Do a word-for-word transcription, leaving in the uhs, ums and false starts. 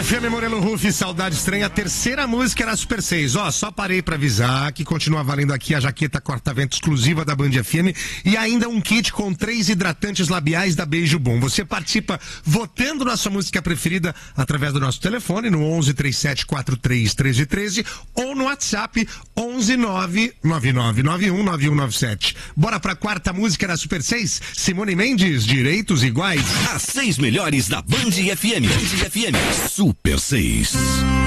F M Morelo Ruff, Saudade Estranha, a terceira música era Super seis. Ó, só parei pra avisar que continua valendo aqui a jaqueta corta-vento exclusiva da Band F M e ainda um kit com três hidratantes labiais da Beijo Bom. Você participa votando na sua música preferida através do nosso telefone no onze, trinta e sete, quarenta e três, treze, treze ou no WhatsApp onze, nove nove nove nove um nove um nove sete. Bora pra quarta música da Super seis? Simone Mendes, Direitos Iguais. As seis melhores da Band F M. Band F M. Super seis.